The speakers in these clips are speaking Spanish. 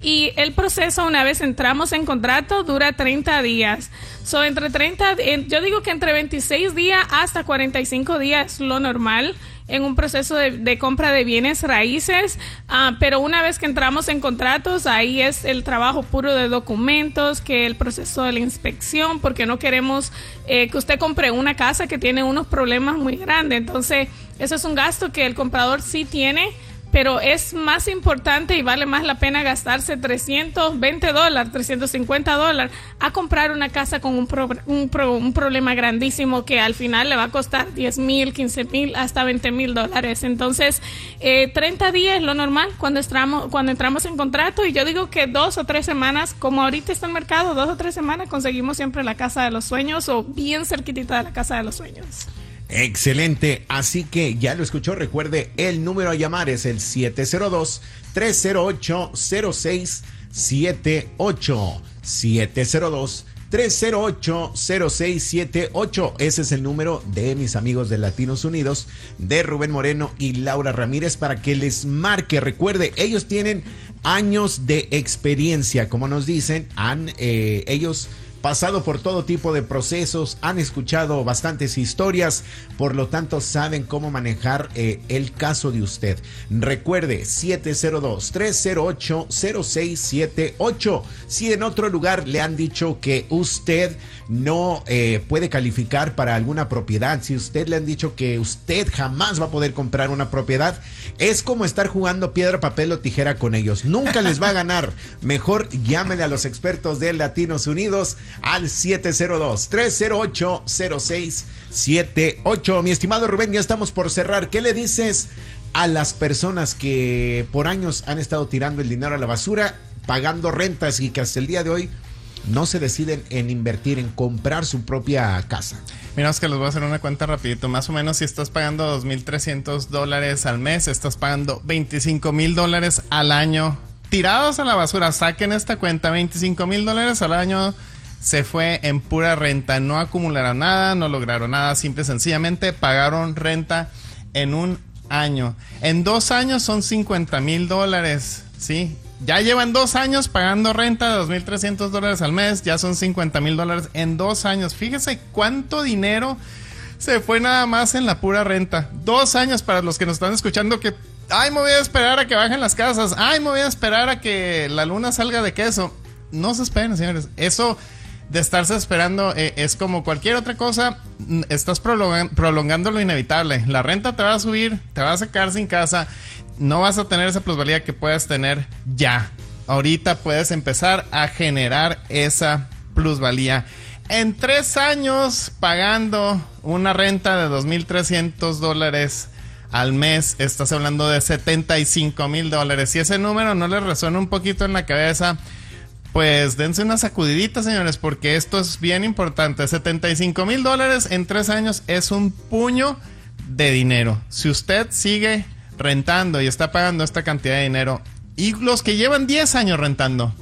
y el proceso, una vez entramos en contrato, dura 30 días. Yo digo que entre 26 días hasta 45 días es lo normal en un proceso de compra de bienes raíces, pero una vez que entramos en contratos, ahí es el trabajo puro de documentos, que el proceso de la inspección, porque no queremos que usted compre una casa que tiene unos problemas muy grandes. Entonces, eso es un gasto que el comprador sí tiene, pero es más importante y vale más la pena gastarse $320, $350 a comprar una casa con un problema grandísimo que al final le va a costar $10,000, $15,000, hasta $20,000. Entonces, 30 días es lo normal cuando entramos en contrato, y yo digo que 2 o 3 semanas, como ahorita está el mercado, 2 o 3 semanas conseguimos siempre la casa de los sueños o bien cerquitita de la casa de los sueños. Excelente, así que ya lo escuchó, recuerde, el número a llamar es el 702-308-0678, 702-308-0678, ese es el número de mis amigos de Latinos Unidos, de Rubén Moreno y Laura Ramírez, para que les marque. Recuerde, ellos tienen años de experiencia, como nos dicen, ellos pasado por todo tipo de procesos, han escuchado bastantes historias, por lo tanto saben cómo manejar el caso de usted. Recuerde, 702-308-0678. Si en otro lugar le han dicho que usted no puede calificar para alguna propiedad, si usted le han dicho que usted jamás va a poder comprar una propiedad, es como estar jugando piedra, papel o tijera con ellos. Nunca les va a ganar. Mejor llámenle a los expertos de Latinos Unidos al 702-308-0678. Mi estimado Rubén, ya estamos por cerrar. ¿Qué le dices a las personas que por años han estado tirando el dinero a la basura, pagando rentas y que hasta el día de hoy no se deciden en invertir, en comprar su propia casa? Mira, es que les voy a hacer una cuenta rapidito. Más o menos, si estás pagando $2,300 al mes, estás pagando $25,000 al año tirados a la basura. Saquen esta cuenta, $25,000 al año se fue en pura renta. No acumularon nada, no lograron nada, simple y sencillamente pagaron renta en un año. En 2 años son $50,000, ¿sí? Ya llevan 2 años pagando renta de $2,300 al mes, ya son $50,000 en 2 años. Fíjese cuánto dinero se fue nada más en la pura renta. 2 años para los que nos están escuchando que, ay, me voy a esperar a que bajen las casas, ay, me voy a esperar a que la luna salga de queso. No se esperen, señores. Eso de estarse esperando es como cualquier otra cosa, estás prolongando lo inevitable. La renta te va a subir, te vas a quedar sin casa, no vas a tener esa plusvalía que puedes tener ya. Ahorita puedes empezar a generar esa plusvalía. En 3 años pagando una renta de $2,300 al mes, estás hablando de $75,000. Si ese número no les resuena un poquito en la cabeza, pues dense una sacudidita, señores, porque esto es bien importante. $75,000 en 3 años es un puño de dinero. Si usted sigue rentando y está pagando esta cantidad de dinero, y los que llevan 10 años rentando,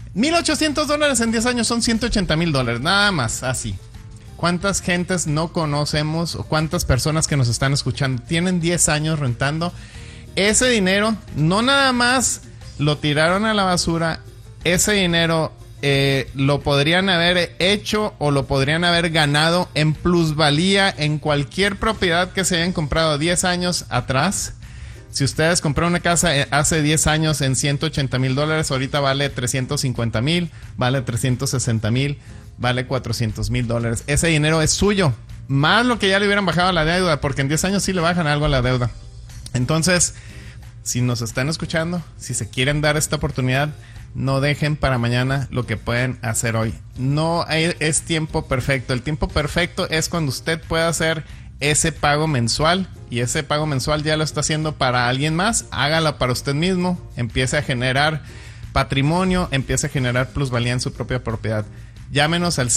$1,800 en 10 años son $180,000, nada más, así. ¿Cuántas gentes no conocemos o cuántas personas que nos están escuchando tienen 10 años rentando? Ese dinero no nada más lo tiraron a la basura, ese dinero lo podrían haber hecho o lo podrían haber ganado en plusvalía en cualquier propiedad que se hayan comprado 10 años atrás. Si ustedes compraron una casa hace 10 años en $180,000, ahorita vale $350,000, vale $360,000, vale $400,000. Ese dinero es suyo, más lo que ya le hubieran bajado la deuda, porque en 10 años sí le bajan algo a la deuda. Entonces, si nos están escuchando, si se quieren dar esta oportunidad, no dejen para mañana lo que pueden hacer hoy. No es tiempo perfecto. El tiempo perfecto es cuando usted pueda hacer ese pago mensual, y ese pago mensual ya lo está haciendo para alguien más. Hágalo para usted mismo, empiece a generar patrimonio, empiece a generar plusvalía en su propia propiedad. Llámenos al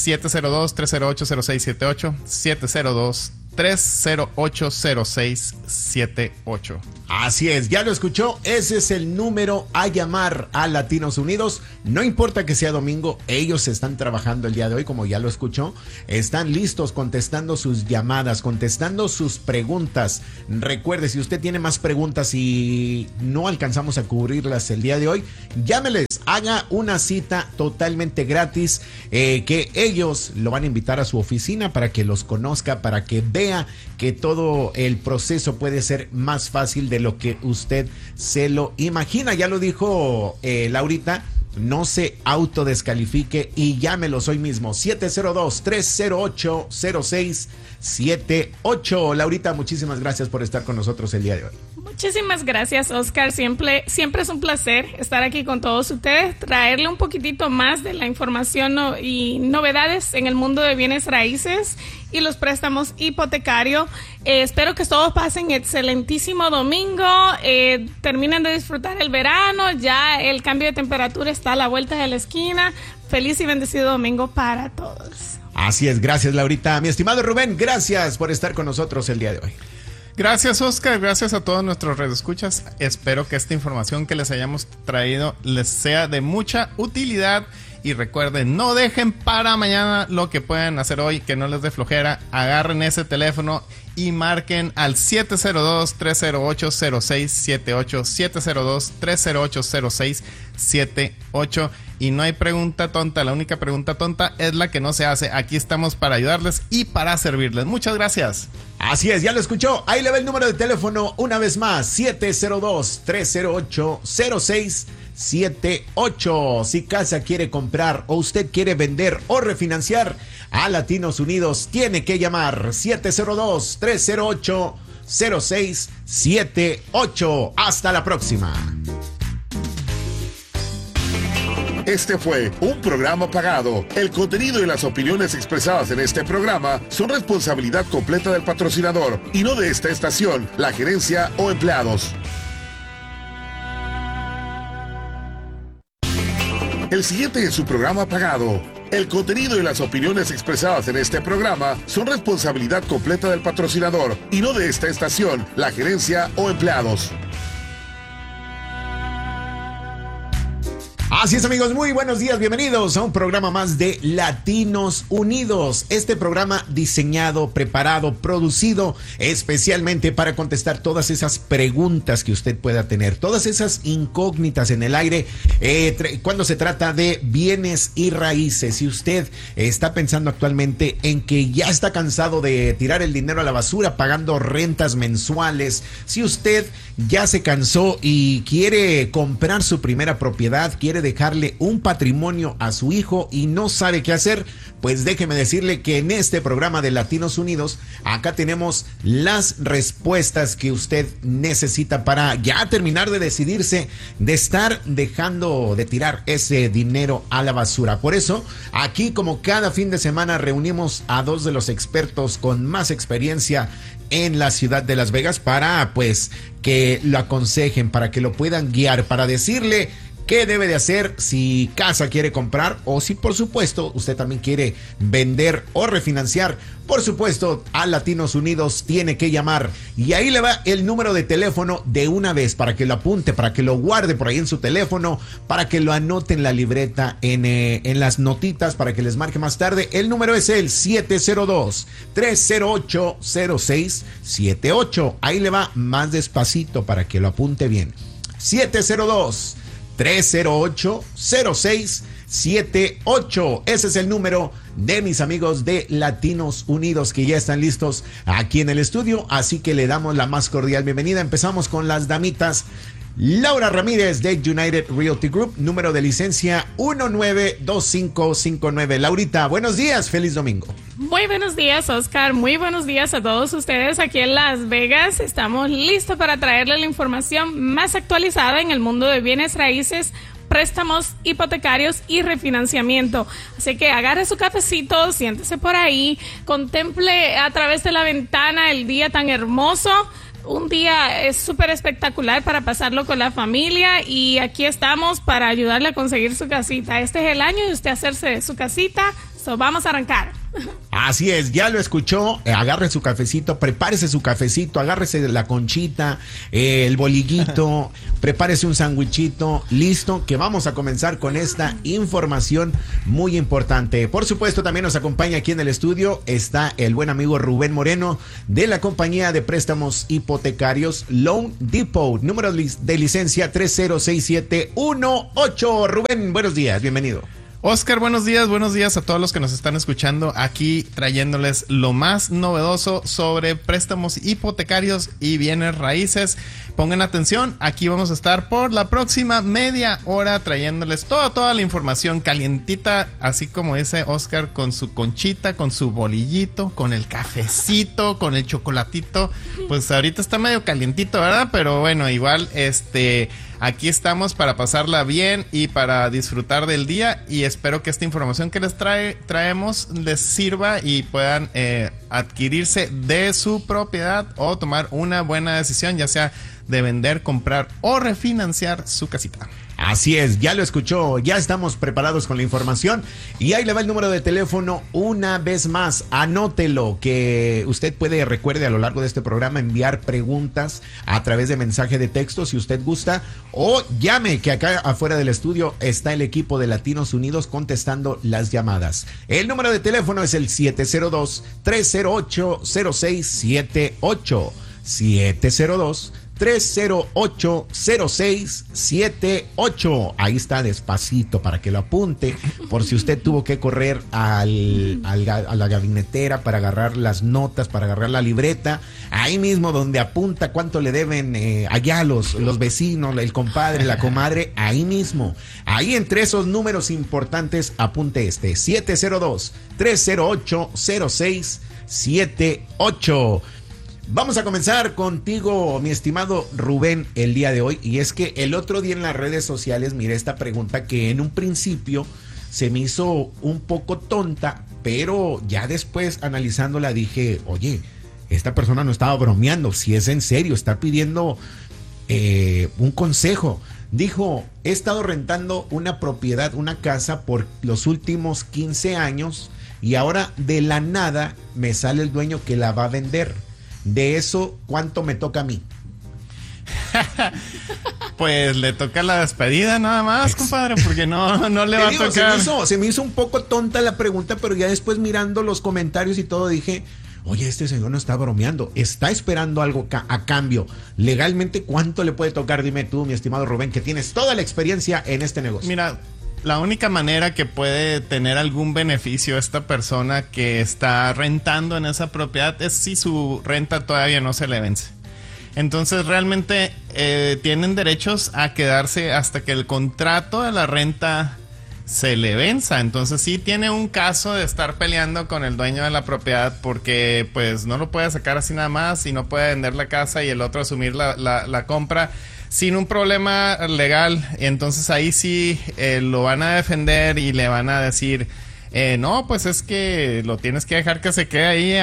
702-308-0678, 702-308-0678. Así es, ya lo escuchó, ese es el número a llamar a Latinos Unidos. No importa que sea domingo, ellos están trabajando el día de hoy, como ya lo escuchó. Están listos contestando sus llamadas, contestando sus preguntas. Recuerde, si usted tiene más preguntas y no alcanzamos a cubrirlas el día de hoy, llámeles haga una cita totalmente gratis, que ellos lo van a invitar a su oficina para que los conozca, para que vea que todo el proceso puede ser más fácil de lo que usted se lo imagina. Ya lo dijo Laurita, no se autodescalifique y llámelos hoy mismo, 702-308-0678. Laurita, muchísimas gracias por estar con nosotros el día de hoy. Muchísimas gracias, Oscar. Siempre es un placer estar aquí con todos ustedes, traerle un poquitito más de la información y novedades en el mundo de bienes raíces y los préstamos hipotecarios. Espero que todos pasen excelentísimo domingo, terminen de disfrutar el verano, ya el cambio de temperatura está a la vuelta de la esquina. Feliz y bendecido domingo para todos. Así es, gracias Laurita. Mi estimado Rubén, gracias por estar con nosotros el día de hoy. Gracias, Oscar. Gracias a todos nuestros radioescuchas. Espero que esta información que les hayamos traído les sea de mucha utilidad. Y recuerden, no dejen para mañana lo que pueden hacer hoy, que no les dé flojera. Agarren ese teléfono y marquen al 702-308-0678, 702-308-0678. Y no hay pregunta tonta, la única pregunta tonta es la que no se hace. Aquí estamos para ayudarles y para servirles. Muchas gracias. Así es, ya lo escuchó. Ahí le va el número de teléfono una vez más, 702-308-0678. Si casa quiere comprar o usted quiere vender o refinanciar a Latinos Unidos, tiene que llamar 702-308-0678. Hasta la próxima. Este fue un programa pagado. El contenido y las opiniones expresadas en este programa son responsabilidad completa del patrocinador y no de esta estación, la gerencia o empleados. El siguiente es su programa pagado. El contenido y las opiniones expresadas en este programa son responsabilidad completa del patrocinador y no de esta estación, la gerencia o empleados. Así es, amigos, muy buenos días, bienvenidos a un programa más de Latinos Unidos. Este programa diseñado, preparado, producido especialmente para contestar todas esas preguntas que usted pueda tener, todas esas incógnitas en el aire cuando se trata de bienes y raíces. Si usted está pensando actualmente en que ya está cansado de tirar el dinero a la basura pagando rentas mensuales, si usted ya se cansó y quiere comprar su primera propiedad, quiere dejarle un patrimonio a su hijo y no sabe qué hacer, pues déjeme decirle que en este programa de Latinos Unidos, acá tenemos las respuestas que usted necesita para ya terminar de decidirse de estar dejando de tirar ese dinero a la basura. Por eso, aquí como cada fin de semana reunimos a dos de los expertos con más experiencia en la ciudad de Las Vegas para pues que lo aconsejen, para que lo puedan guiar, para decirle qué debe de hacer si casa quiere comprar o si por supuesto usted también quiere vender o refinanciar. Por supuesto, a Latinos Unidos tiene que llamar y ahí le va el número de teléfono de una vez para que lo apunte, para que lo guarde por ahí en su teléfono, para que lo anote en la libreta, en las notitas, para que les marque más tarde. El número es el 702-308-0678. Ahí le va más despacito para que lo apunte bien. 702-308-0678. Ese es el número de mis amigos de Latinos Unidos que ya están listos aquí en el estudio, así que le damos la más cordial bienvenida. Empezamos con las damitas. Laura Ramírez de United Realty Group, número de licencia 192559. Laurita, buenos días, feliz domingo. Muy buenos días, Oscar. Muy buenos días a todos ustedes aquí en Las Vegas. Estamos listos para traerle la información más actualizada en el mundo de bienes raíces, préstamos hipotecarios y refinanciamiento. Así que agarre su cafecito, siéntese por ahí, contemple a través de la ventana el día tan hermoso. Un día es súper espectacular para pasarlo con la familia y aquí estamos para ayudarle a conseguir su casita. Este es el año de usted hacerse de su casita, vamos a arrancar. Así es, ya lo escuchó, agarre su cafecito, prepárese su cafecito, agárrese la conchita, el bolillito, prepárese un sandwichito, listo, que vamos a comenzar con esta información muy importante. Por supuesto, también nos acompaña aquí en el estudio, está el buen amigo Rubén Moreno de la compañía de préstamos hipotecarios Loan Depot, número de licencia 306718. Rubén, buenos días, bienvenido. Oscar, buenos días a todos los que nos están escuchando aquí trayéndoles lo más novedoso sobre préstamos hipotecarios y bienes raíces. Pongan atención, aquí vamos a estar por la próxima media hora trayéndoles toda la información calientita, así como dice Oscar, con su conchita, con su bolillito, con el cafecito, con el chocolatito. Pues ahorita está medio calientito, ¿verdad? Pero bueno, igual aquí estamos para pasarla bien y para disfrutar del día, y espero que esta información que les traemos les sirva y puedan adquirirse de su propiedad o tomar una buena decisión, ya sea de vender, comprar o refinanciar su casita. Así es, ya lo escuchó, ya estamos preparados con la información y ahí le va el número de teléfono una vez más, anótelo, que usted puede, recuerde, a lo largo de este programa enviar preguntas a través de mensaje de texto si usted gusta, o llame, que acá afuera del estudio está el equipo de Latinos Unidos contestando las llamadas. El número de teléfono es el 702-308-0678, 702-308-0678. Ahí está, despacito, para que lo apunte, por si usted tuvo que correr a la gabinetera para agarrar las notas, para agarrar la libreta. Ahí mismo donde apunta cuánto le deben allá los vecinos, el compadre, la comadre, ahí mismo. Ahí entre esos números importantes apunte 702-308-0678. Vamos a comenzar contigo, mi estimado Rubén, el día de hoy. Y es que el otro día en las redes sociales miré esta pregunta que en un principio se me hizo un poco tonta, pero ya después analizándola dije, oye, esta persona no estaba bromeando, si es en serio, está pidiendo un consejo. Dijo, he estado rentando una propiedad, una casa por los últimos 15 años y ahora de la nada me sale el dueño que la va a vender. De eso, ¿cuánto me toca a mí? Pues le toca la despedida nada más, compadre, porque no le va a tocar. Se me hizo un poco tonta la pregunta, pero ya después mirando los comentarios y todo dije, oye, este señor no está bromeando, está esperando algo a cambio. Legalmente, ¿cuánto le puede tocar? Dime tú, mi estimado Rubén, que tienes toda la experiencia en este negocio. Mira, la única manera que puede tener algún beneficio esta persona que está rentando en esa propiedad es si su renta todavía no se le vence. Entonces realmente tienen derechos a quedarse hasta que el contrato de la renta se le venza. Entonces sí tiene un caso de estar peleando con el dueño de la propiedad, porque pues no lo puede sacar así nada más y no puede vender la casa y el otro asumir la compra sin un problema legal. Entonces ahí sí lo van a defender y le van a decir, no, pues es que lo tienes que dejar que se quede ahí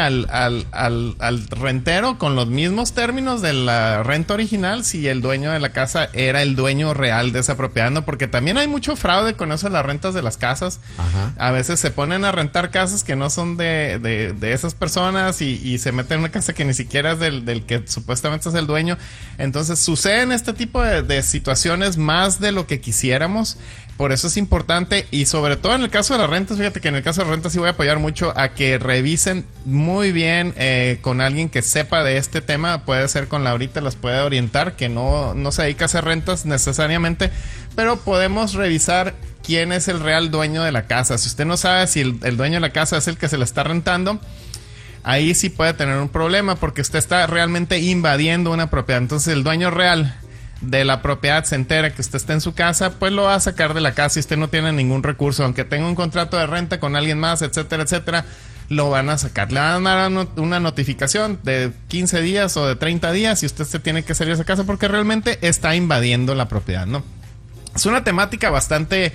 al rentero con los mismos términos de la renta original, si el dueño de la casa era el dueño real de esa propiedad, ¿no? Porque también hay mucho fraude con eso de las rentas de las casas. Ajá. A veces se ponen a rentar casas que no son de esas personas y se meten en una casa que ni siquiera es del que supuestamente es el dueño. Entonces suceden este tipo de situaciones más de lo que quisiéramos. Por eso es importante, y sobre todo en el caso de las rentas, fíjate que en el caso de rentas sí voy a apoyar mucho a que revisen muy bien con alguien que sepa de este tema. Puede ser con Laurita, las puede orientar, que no se dedica a hacer rentas necesariamente, pero podemos revisar quién es el real dueño de la casa. Si usted no sabe si el dueño de la casa es el que se la está rentando, ahí sí puede tener un problema, porque usted está realmente invadiendo una propiedad. Entonces el dueño real de la propiedad se entera que usted está en su casa, pues lo va a sacar de la casa y usted no tiene ningún recurso, aunque tenga un contrato de renta con alguien más, etcétera, etcétera, lo van a sacar. Le van a dar una notificación de 15 días o de 30 días y usted se tiene que salir de esa casa porque realmente está invadiendo la propiedad, ¿no? Es una temática bastante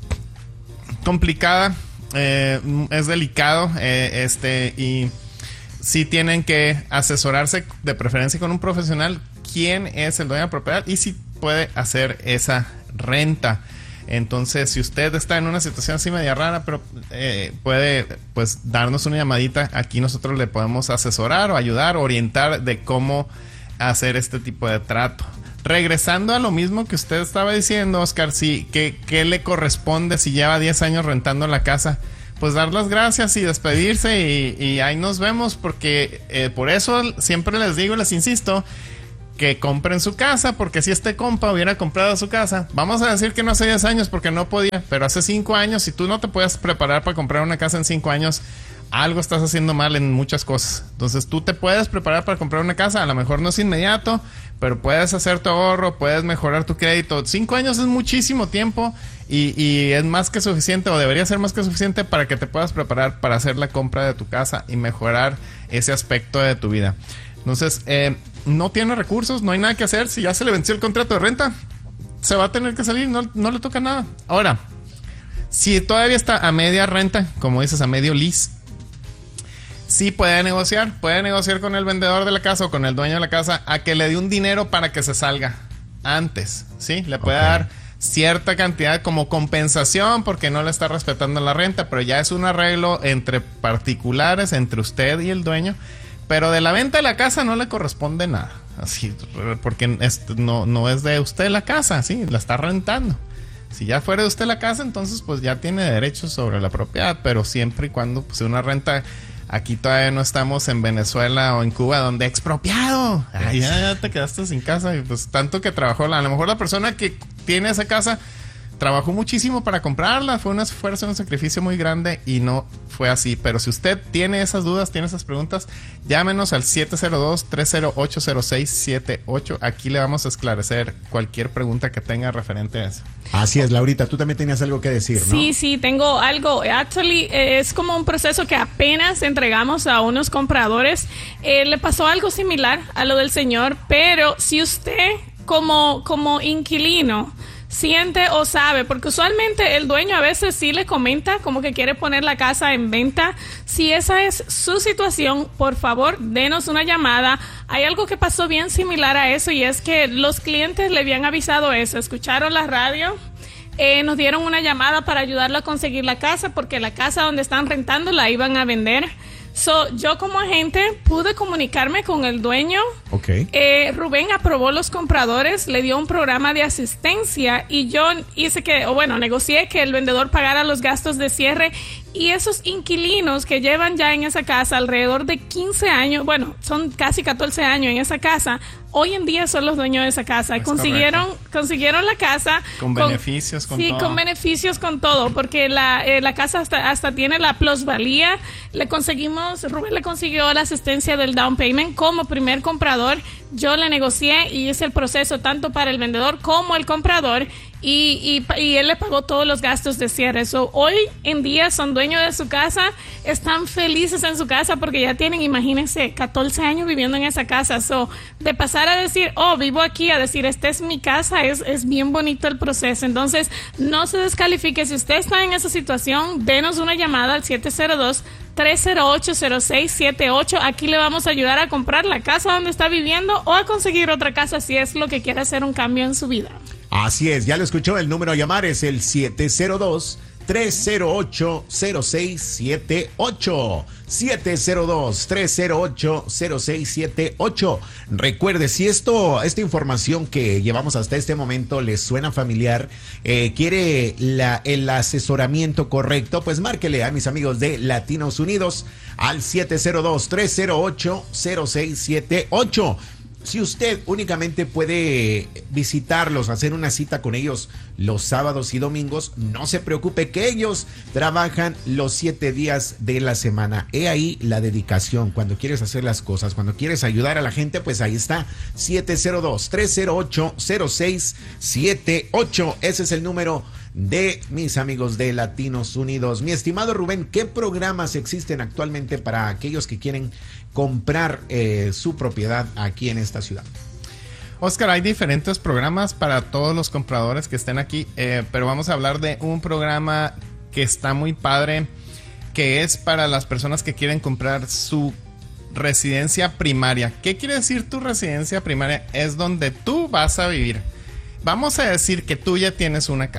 complicada, es delicado, y sí tienen que asesorarse de preferencia con un profesional quién es el dueño de la propiedad y si puede hacer esa renta. Entonces, si usted está en una situación así media rara, pero puede pues darnos una llamadita. Aquí nosotros le podemos asesorar o ayudar, orientar de cómo hacer este tipo de trato. Regresando a lo mismo que usted estaba diciendo, Oscar, sí, ¿qué le corresponde si lleva 10 años rentando la casa? Pues dar las gracias y despedirse y ahí nos vemos, porque por eso siempre les digo, les insisto, que compren su casa, porque si este compa hubiera comprado su casa, vamos a decir que no hace 10 años porque no podía, pero hace 5 años, si tú no te puedes preparar para comprar una casa en 5 años, algo estás haciendo mal en muchas cosas. Entonces tú te puedes preparar para comprar una casa, a lo mejor no es inmediato, pero puedes hacer tu ahorro, puedes mejorar tu crédito. 5 años es muchísimo tiempo y es más que suficiente, o debería ser más que suficiente, para que te puedas preparar para hacer la compra de tu casa y mejorar ese aspecto de tu vida. Entonces, no tiene recursos, no hay nada que hacer. Si ya se le venció el contrato de renta, se va a tener que salir, no le toca nada. Ahora, si todavía está a media renta, como dices, a medio lease, sí puede negociar con el vendedor de la casa o con el dueño de la casa a que le dé un dinero para que se salga antes, ¿sí? Le puede dar cierta cantidad como compensación porque no le está respetando la renta, pero ya es un arreglo entre particulares, entre usted y el dueño. Pero de la venta de la casa no le corresponde nada, así, porque no es de usted la casa, sí, la está rentando. Si ya fuera de usted la casa, entonces pues ya tiene derechos sobre la propiedad, pero siempre y cuando pues una renta. Aquí todavía no estamos en Venezuela o en Cuba, donde expropiado. Ay, ya te quedaste sin casa. Y pues tanto que trabajó, a lo mejor la persona que tiene esa casa trabajó muchísimo para comprarla. Fue un esfuerzo, un sacrificio muy grande y no fue así. Pero si usted tiene esas dudas, tiene esas preguntas, llámenos al 702-308-0678. Aquí le vamos a esclarecer cualquier pregunta que tenga referente a eso. Así es, Laurita, tú también tenías algo que decir, ¿no? Sí, tengo algo. Actually, es como un proceso que apenas entregamos a unos compradores. Le pasó algo similar a lo del señor, pero si usted como inquilino siente o sabe, porque usualmente el dueño a veces sí le comenta como que quiere poner la casa en venta. Si esa es su situación, por favor, denos una llamada. Hay algo que pasó bien similar a eso y es que los clientes le habían avisado eso, escucharon la radio, nos dieron una llamada para ayudarlo a conseguir la casa porque la casa donde están rentando la iban a vender. Yo como agente pude comunicarme con el dueño. Rubén aprobó los compradores, le dio un programa de asistencia y yo negocié que el vendedor pagara los gastos de cierre. Y esos inquilinos que llevan ya en esa casa alrededor de 15 años, bueno, son casi 14 años en esa casa, hoy en día son los dueños de esa casa. Consiguieron la casa. Con beneficios, con todo. Sí, con beneficios, con todo, porque la casa hasta tiene la plusvalía. Rubén le consiguió la asistencia del down payment como primer comprador. Yo le negocié y hice el proceso tanto para el vendedor como el comprador. Y él le pagó todos los gastos de cierre. Hoy en día son dueños de su casa, están felices en su casa porque ya tienen, imagínense, 14 años viviendo en esa casa. De pasar a decir, vivo aquí, a decir, esta es mi casa, es bien bonito el proceso. Entonces, no se descalifique. Si usted está en esa situación, denos una llamada al 702-308-0678. Aquí le vamos a ayudar a comprar la casa donde está viviendo o a conseguir otra casa si es lo que quiere hacer un cambio en su vida. Así es, ya lo escuchó, el número a llamar es el 702-308-0678. 702-308-0678. Recuerde, si esta información que llevamos hasta este momento les suena familiar, quiere el asesoramiento correcto, pues márquele a mis amigos de Latinos Unidos al 702-308-0678. Si usted únicamente puede visitarlos, hacer una cita con ellos los sábados y domingos, no se preocupe que ellos trabajan los 7 días de la semana. He ahí la dedicación. Cuando quieres hacer las cosas, cuando quieres ayudar a la gente, pues ahí está. 702-308-0678. Ese es el número de mis amigos de Latinos Unidos. Mi estimado Rubén, ¿qué programas existen actualmente para aquellos que quieren comprar su propiedad aquí en esta ciudad? Oscar, hay diferentes programas para todos los compradores que estén aquí, pero vamos a hablar de un programa que está muy padre, que es para las personas que quieren comprar su residencia primaria. ¿Qué quiere decir tu residencia primaria? Es donde tú vas a vivir. Vamos a decir que tú ya tienes una casa.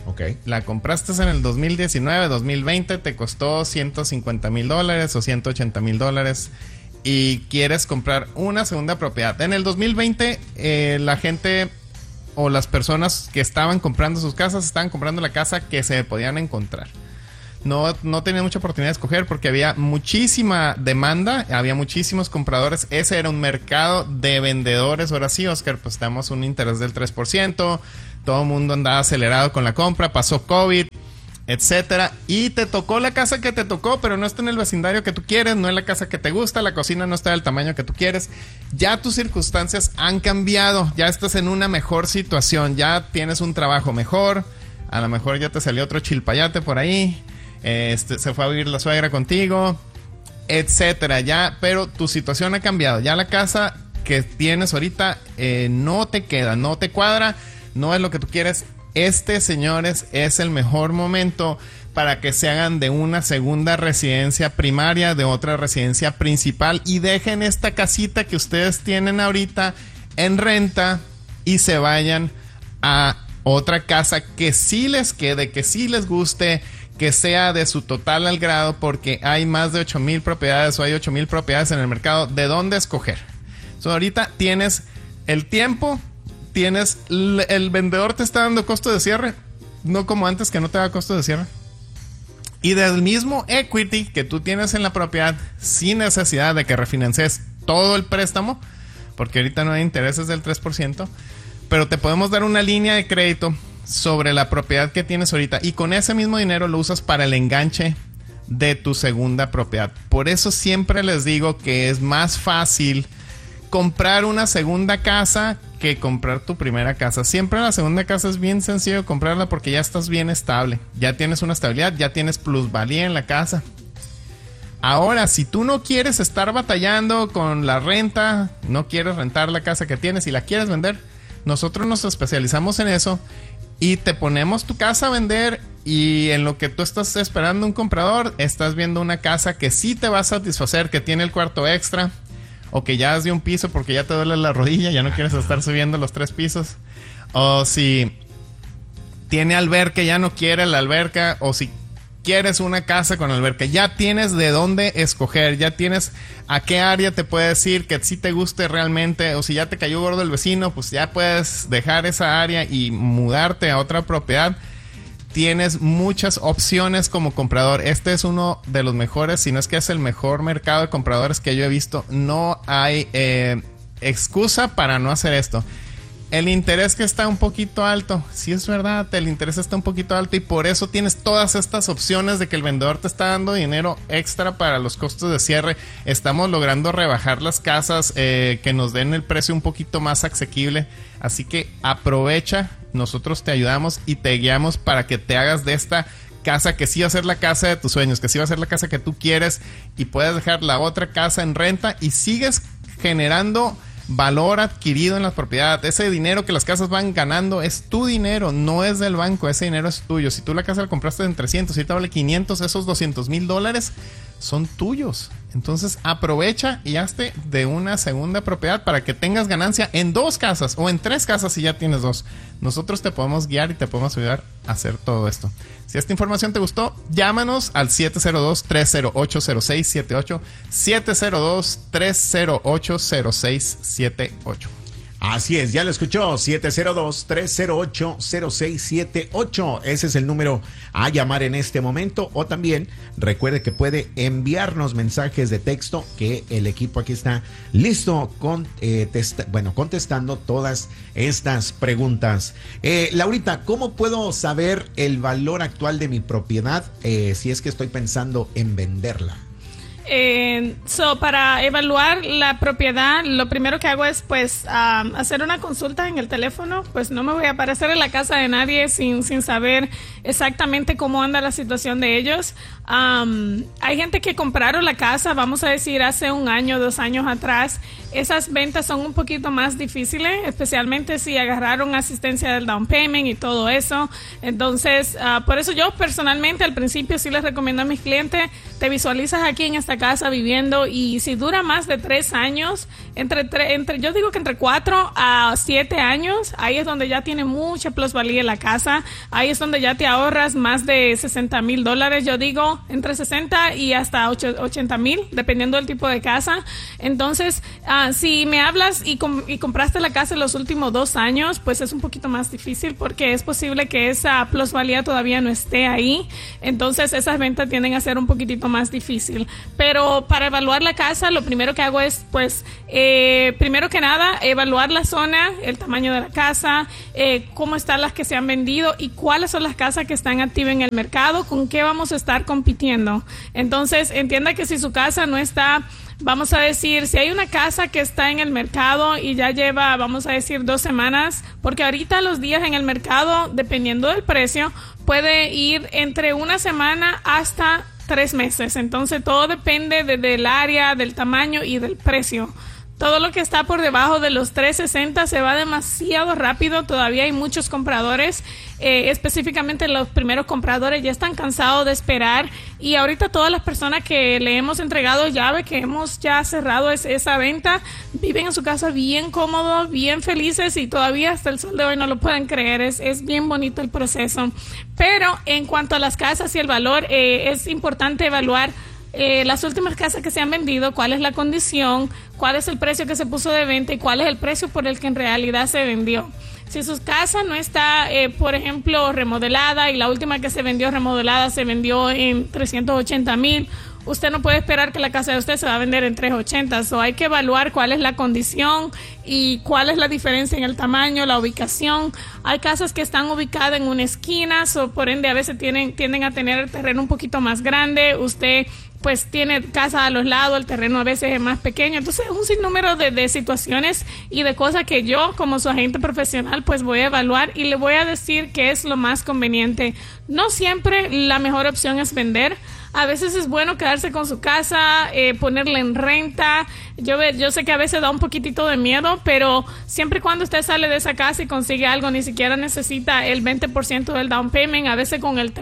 Ok. La compraste en el 2019, 2020, te costó $150,000 o $180,000 y quieres comprar una segunda propiedad. En el 2020, la gente o las personas que estaban comprando sus casas estaban comprando la casa que se podían encontrar. No tenía mucha oportunidad de escoger porque había muchísima demanda, había muchísimos compradores. Ese era un mercado de vendedores. Ahora sí, Oscar, pues tenemos un interés del 3%. Todo el mundo andaba acelerado con la compra, pasó COVID, etcétera. Y te tocó la casa que te tocó, pero no está en el vecindario que tú quieres, no es la casa que te gusta, la cocina no está del tamaño que tú quieres. Ya tus circunstancias han cambiado, ya estás en una mejor situación, ya tienes un trabajo mejor, a lo mejor ya te salió otro chilpayate por ahí. Se fue a vivir la suegra contigo, etcétera, ya, pero tu situación ha cambiado. Ya la casa que tienes ahorita no te queda, no te cuadra, no es lo que tú quieres. Señores, es el mejor momento para que se hagan de una segunda residencia primaria, de otra residencia principal, y dejen esta casita que ustedes tienen ahorita en renta y se vayan a otra casa que sí les quede, que sí les guste, que sea de su total al grado, porque hay más de 8,000 propiedades o hay 8,000 propiedades en el mercado de dónde escoger. Ahorita tienes el tiempo, el vendedor te está dando costo de cierre, no como antes que no te da costo de cierre. Y del mismo equity que tú tienes en la propiedad, sin necesidad de que refinancies todo el préstamo, porque ahorita no hay intereses del 3%, pero te podemos dar una línea de crédito sobre la propiedad que tienes ahorita y con ese mismo dinero lo usas para el enganche de tu segunda propiedad. Por eso siempre les digo que es más fácil comprar una segunda casa que comprar tu primera casa. Siempre la segunda casa es bien sencillo comprarla porque ya estás bien estable, ya tienes una estabilidad, ya tienes plusvalía en la casa. Ahora, si tú no quieres estar batallando con la renta, no quieres rentar la casa que tienes y la quieres vender, nosotros nos especializamos en eso y te ponemos tu casa a vender, y en lo que tú estás esperando un comprador, estás viendo una casa que sí te va a satisfacer, que tiene el cuarto extra, o que ya has de un piso porque ya te duele la rodilla, ya no quieres estar subiendo los 3 pisos, o si tiene alberca, ya no quiere la alberca, o si quieres una casa con alberca, ya tienes de dónde escoger, ya tienes a qué área te puedes ir que sí te guste realmente, o si ya te cayó gordo el vecino, pues ya puedes dejar esa área y mudarte a otra propiedad. Tienes muchas opciones como comprador. Este es uno de los mejores, si no es que es el mejor mercado de compradores que yo he visto. No hay excusa para no hacer esto. El interés que está un poquito alto, sí es verdad, el interés está un poquito alto y por eso tienes todas estas opciones de que el vendedor te está dando dinero extra para los costos de cierre. Estamos logrando rebajar las casas, que nos den el precio un poquito más asequible, así que aprovecha, nosotros te ayudamos y te guiamos para que te hagas de esta casa que sí va a ser la casa de tus sueños, que sí va a ser la casa que tú quieres, y puedes dejar la otra casa en renta y sigues generando valor adquirido en la propiedad. Ese dinero que las casas van ganando es tu dinero, no es del banco, ese dinero es tuyo. Si tú la casa la compraste en 300 y ahorita vale 500, esos $200,000 son tuyos. Entonces aprovecha y hazte de una segunda propiedad para que tengas ganancia en 2 casas o en 3 casas si ya tienes 2. Nosotros te podemos guiar y te podemos ayudar a hacer todo esto. Si esta información te gustó, llámanos al 702-308-0678, 702-308-0678. Así es, ya lo escuchó, 702-308-0678. Ese es el número a llamar en este momento. O también recuerde que puede enviarnos mensajes de texto, que el equipo aquí está listo contestando todas estas preguntas. Laurita, ¿cómo puedo saber el valor actual de mi propiedad si es que estoy pensando en venderla? Para evaluar la propiedad, lo primero que hago es hacer una consulta en el teléfono. Pues no me voy a aparecer en la casa de nadie sin saber exactamente cómo anda la situación de ellos. Hay gente que compraron la casa, vamos a decir, hace 1 año, 2 años atrás, esas ventas son un poquito más difíciles, especialmente si agarraron asistencia del down payment y todo eso. Entonces, por eso yo personalmente al principio sí les recomiendo a mis clientes, te visualizas aquí en esta casa viviendo, y si dura más de 3 años, yo digo que entre 4 a 7 años, ahí es donde ya tiene mucha plusvalía la casa, ahí es donde ya te ahorras más de $60,000, yo digo entre 60 y hasta 80,000, dependiendo del tipo de casa. Entonces, si me hablas y compraste la casa en los últimos 2 años, pues es un poquito más difícil porque es posible que esa plusvalía todavía no esté ahí. Entonces, esas ventas tienden a ser un poquitito más difícil. Pero para evaluar la casa, lo primero que hago es, pues, primero que nada, evaluar la zona, el tamaño de la casa, cómo están las que se han vendido y cuáles son las casas que están activas en el mercado, con qué vamos a estar compitiendo. Entonces, entienda que si su casa no está, vamos a decir, si hay una casa que está en el mercado y ya lleva, vamos a decir, 2 semanas, porque ahorita los días en el mercado, dependiendo del precio, puede ir entre 1 semana hasta 3 meses. Entonces, todo depende del área, del tamaño y del precio. Todo lo que está por debajo de los 360 se va demasiado rápido. Todavía hay muchos compradores, específicamente los primeros compradores ya están cansados de esperar, y ahorita todas las personas que le hemos entregado llave, que hemos ya cerrado esa venta, viven en su casa bien cómodos, bien felices, y todavía hasta el sol de hoy no lo pueden creer. Es bien bonito el proceso. Pero en cuanto a las casas y el valor, es importante evaluar las últimas casas que se han vendido, cuál es la condición, cuál es el precio que se puso de venta y cuál es el precio por el que en realidad se vendió. Si su casa no está, por ejemplo, remodelada, y la última que se vendió remodelada se vendió en 380,000, usted no puede esperar que la casa de usted se va a vender en 380. So, hay que evaluar cuál es la condición y cuál es la diferencia en el tamaño, la ubicación. Hay casas que están ubicadas en una esquina, por ende a veces tienden a tener el terreno un poquito más grande. Usted pues tiene casa a los lados, el terreno a veces es más pequeño. Entonces es un sinnúmero de situaciones y de cosas que yo, como su agente profesional, pues voy a evaluar y le voy a decir qué es lo más conveniente. No siempre la mejor opción es vender. A veces es bueno quedarse con su casa, ponerla en renta. Yo sé que a veces da un poquitito de miedo, pero siempre y cuando usted sale de esa casa y consigue algo, ni siquiera necesita el 20% del down payment. A veces con el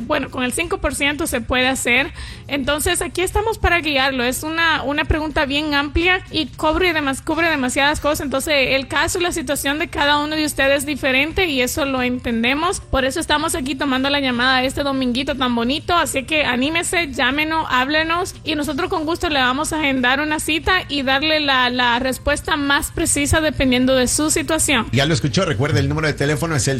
5% se puede hacer. Entonces aquí estamos para guiarlo. Es una pregunta bien amplia y cubre demasiadas cosas. Entonces el caso y la situación de cada uno de ustedes es diferente y eso lo entendemos. Por eso estamos aquí tomando la llamada este dominguito tan bonito. Así que anímese, llámenos, háblenos y nosotros con gusto le vamos a agendar una cita y darle la respuesta más precisa dependiendo de su situación. Ya lo escuchó, recuerde, el número de teléfono es el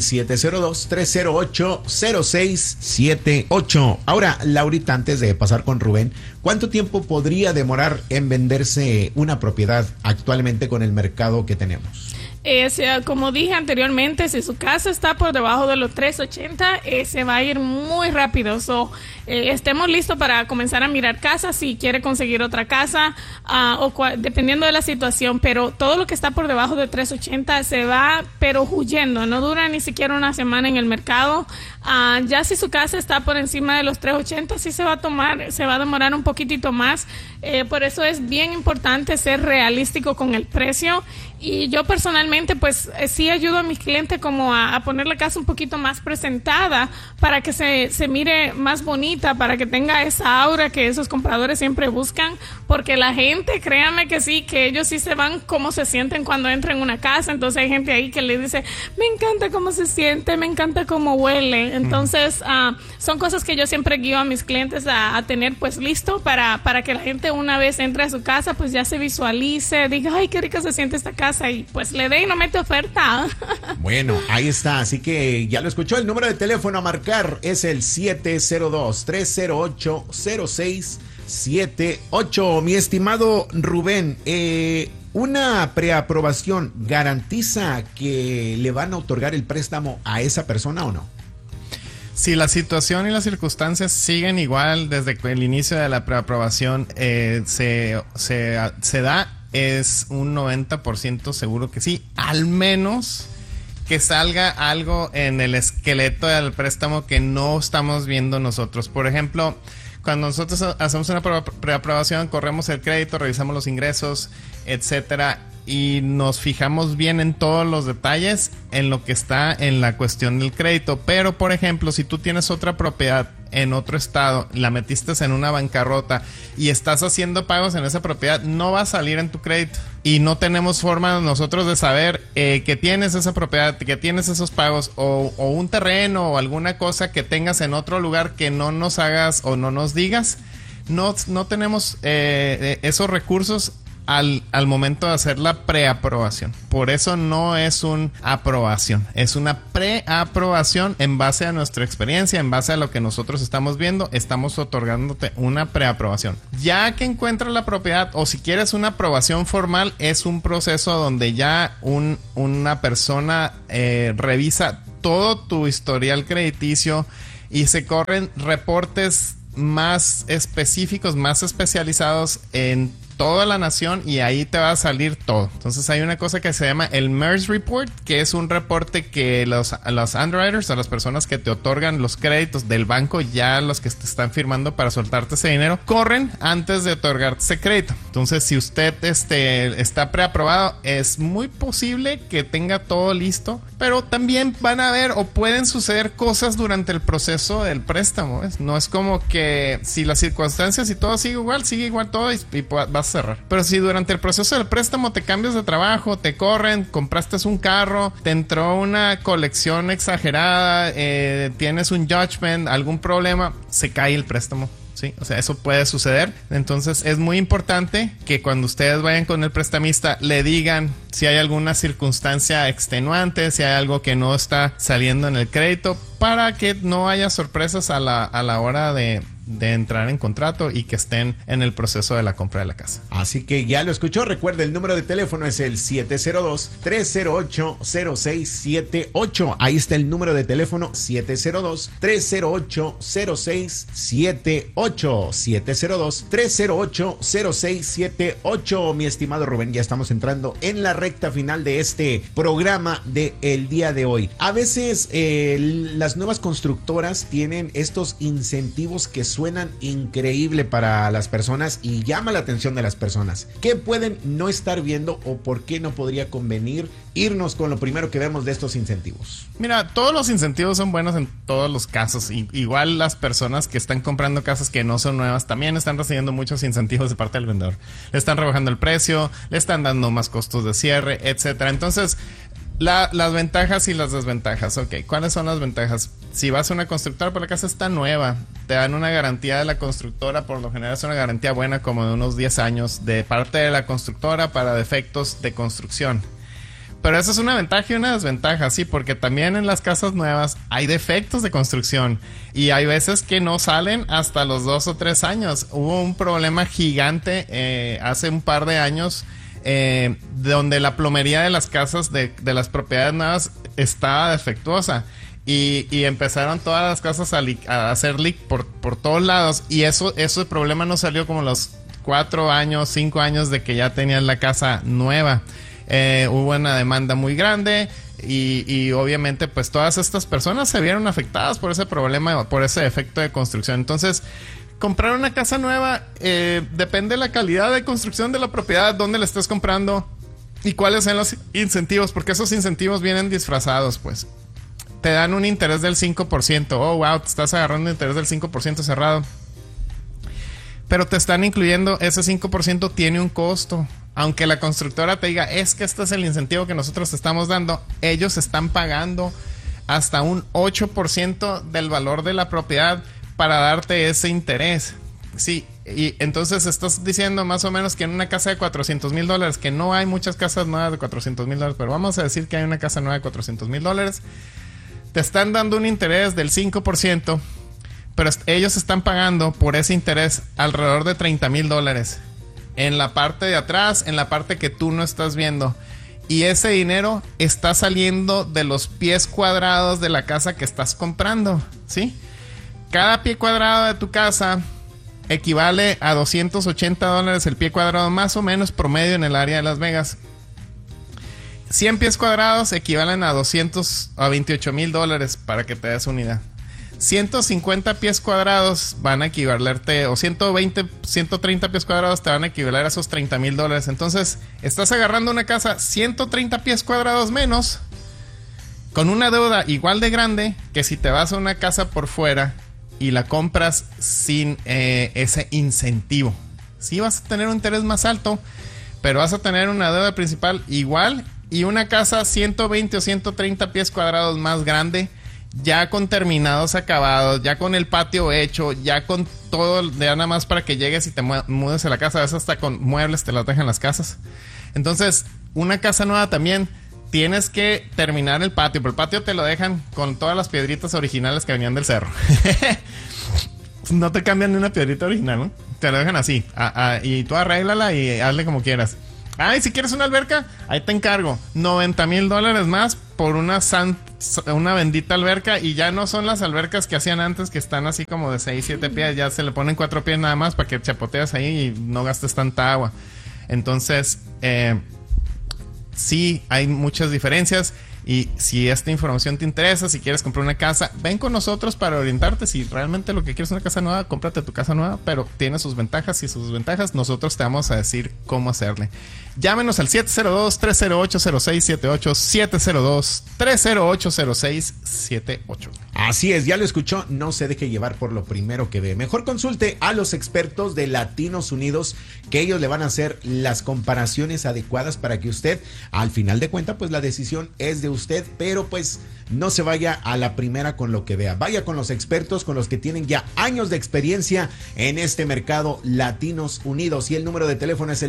702-308-0678. Ahora, Laurita, antes de pasar con Rubén, ¿cuánto tiempo podría demorar en venderse una propiedad actualmente con el mercado que tenemos? Como dije anteriormente, si su casa está por debajo de los 380, se va a ir muy rápido. Estemos listos para comenzar a mirar casas si quiere conseguir otra casa, dependiendo de la situación, pero todo lo que está por debajo de 380 se va, pero huyendo, no dura ni siquiera una semana en el mercado. Ya si su casa está por encima de los 380, sí se va a demorar un poquitito más. Por eso es bien importante ser realístico con el precio. Y yo personalmente pues sí ayudo a mis clientes como a poner la casa un poquito más presentada para que se mire más bonita, para que tenga esa aura que esos compradores siempre buscan, porque la gente, créanme que sí, que ellos sí se van cómo se sienten cuando entran en una casa. Entonces hay gente ahí que le dice, me encanta cómo se siente, me encanta cómo huele. Entonces son cosas que yo siempre guío a mis clientes a tener pues listo para que la gente una vez entre a su casa pues ya se visualice, diga, ay, qué rica se siente esta casa, y pues le dé y no mete oferta. Bueno, ahí está, así que ya lo escuchó, el número de teléfono a marcar es el 702-308-0678. Mi estimado Rubén, ¿una preaprobación garantiza que le van a otorgar el préstamo a esa persona o no? Si la situación y las circunstancias siguen igual desde el inicio de la preaprobación, se da, es un 90% seguro que sí, al menos que salga algo en el esqueleto del préstamo que no estamos viendo nosotros. Por ejemplo, Cuando nosotros hacemos una preaprobación, corremos el crédito, revisamos los ingresos, etcétera, y nos fijamos bien en todos los detalles en lo que está en la cuestión del crédito. Pero, por ejemplo, si tú tienes otra propiedad en otro estado, la metiste en una bancarrota y estás haciendo pagos en esa propiedad, no va a salir en tu crédito. Y no tenemos forma nosotros de saber que tienes esa propiedad, que tienes esos pagos, o un terreno o alguna cosa que tengas en otro lugar que no nos hagas o no nos digas. No tenemos esos recursos al momento de hacer la preaprobación. Por eso no es una aprobación, es una preaprobación en base a nuestra experiencia, en base a lo que nosotros estamos viendo. Estamos otorgándote una preaprobación. Ya que encuentras la propiedad, o si quieres una aprobación formal, es un proceso donde ya una persona revisa todo tu historial crediticio y se corren reportes más específicos, más especializados en toda la nación, y ahí te va a salir todo. Entonces hay una cosa que se llama el MERS Report, que es un reporte que los underwriters, o las personas que te otorgan los créditos del banco, ya los que te están firmando para soltarte ese dinero, corren antes de otorgarte ese crédito. Entonces, si usted está preaprobado, es muy posible que tenga todo listo, pero también van a haber o pueden suceder cosas durante el proceso del préstamo, ¿ves? No es como que si las circunstancias y todo sigue igual todo y vas a cerrar. Pero si durante el proceso del préstamo te cambias de trabajo, te corren, compraste un carro, te entró una colección exagerada, tienes un judgment, algún problema, se cae el préstamo. Sí, o sea, eso puede suceder. Entonces es muy importante que cuando ustedes vayan con el prestamista le digan si hay alguna circunstancia extenuante, si hay algo que no está saliendo en el crédito, para que no haya sorpresas a la hora de entrar en contrato y que estén en el proceso de la compra de la casa. Así que ya lo escuchó. Recuerda, el número de teléfono es el 702-308-0678. Ahí está el número de teléfono, 702-308-0678. 702-308-0678. Mi estimado Rubén, ya estamos entrando en la recta final de este programa del día de hoy. A veces las nuevas constructoras tienen estos incentivos que suenan increíble para las personas y llama la atención de las personas. ¿Qué pueden no estar viendo o por qué no podría convenir irnos con lo primero que vemos de estos incentivos? Mira, todos los incentivos son buenos en todos los casos. Igual las personas que están comprando casas que no son nuevas también están recibiendo muchos incentivos de parte del vendedor. Le están rebajando el precio, le están dando más costos de cierre, etcétera. Entonces, las ventajas y las desventajas. Ok, ¿cuáles son las ventajas? Si vas a una constructora, pero la casa está nueva, te dan una garantía de la constructora. Por lo general es una garantía buena, como de unos 10 años de parte de la constructora para defectos de construcción. Pero eso es una ventaja y una desventaja, sí, porque también en las casas nuevas hay defectos de construcción y hay veces que no salen hasta los 2 o 3 años. Hubo un problema gigante hace un par de años, donde la plomería de las casas de las propiedades nuevas estaba defectuosa y empezaron todas las casas a hacer leak por todos lados, y ese problema no salió como los 4 años, 5 años de que ya tenían la casa nueva. Hubo una demanda muy grande y obviamente pues todas estas personas se vieron afectadas por ese problema, por ese defecto de construcción. Entonces, comprar una casa nueva depende de la calidad de construcción de la propiedad, dónde la estés comprando y cuáles son los incentivos, porque esos incentivos vienen disfrazados. Pues te dan un interés del 5%. Oh, wow, te estás agarrando un interés del 5% cerrado, pero te están incluyendo ese 5%, tiene un costo. Aunque la constructora te diga, es que este es el incentivo que nosotros te estamos dando, ellos están pagando hasta un 8% del valor de la propiedad para darte ese interés. Sí, y entonces estás diciendo más o menos que en una casa de $400,000, que no hay muchas casas nuevas de $400,000, pero vamos a decir que hay una casa nueva de $400,000, te están dando un interés del 5%, pero ellos están pagando por ese interés alrededor de $30,000 en la parte de atrás, en la parte que tú no estás viendo. Y ese dinero está saliendo de los pies cuadrados de la casa que estás comprando, ¿sí? Cada pie cuadrado de tu casa equivale a $280 el pie cuadrado, más o menos promedio en el área de Las Vegas. 100 pies cuadrados equivalen a $28,000, para que te des una idea. 150 pies cuadrados van a equivalerte, o 120, 130 pies cuadrados te van a equivaler a esos $30,000. Entonces, estás agarrando una casa 130 pies cuadrados menos, con una deuda igual de grande que si te vas a una casa por fuera y la compras sin ese incentivo. Sí vas a tener un interés más alto, pero vas a tener una deuda principal igual y una casa 120 o 130 pies cuadrados más grande, ya con terminados acabados, ya con el patio hecho, ya con todo, ya nada más para que llegues y te mudes a la casa. A veces hasta con muebles te las dejan las casas. Entonces, una casa nueva también tienes que terminar el patio, pero el patio te lo dejan con todas las piedritas originales que venían del cerro. No te cambian ni una piedrita original, ¿no? Te lo dejan así. Y tú arréglala y hazle como quieras. Y si quieres una alberca, ahí te encargo. $90,000 más por una bendita alberca. Y ya no son las albercas que hacían antes, que están así como de 6, 7 pies. Ya se le ponen 4 pies nada más para que chapoteas ahí y no gastes tanta agua. Entonces, sí, hay muchas diferencias. Y si esta información te interesa, si quieres comprar una casa, ven con nosotros para orientarte. Si realmente lo que quieres es una casa nueva, cómprate tu casa nueva, pero tiene sus ventajas y sus desventajas. Nosotros te vamos a decir cómo hacerle. Llámenos al 702-308-0678, 702-308-0678. Así es, ya lo escuchó, no se deje llevar por lo primero que ve. Mejor consulte a los expertos de Latinos Unidos, que ellos le van a hacer las comparaciones adecuadas para que usted, al final de cuentas, pues la decisión es de usted, pero pues no se vaya a la primera con lo que vea. Vaya con los expertos, con los que tienen ya años de experiencia en este mercado, Latinos Unidos. Y el número de teléfono es el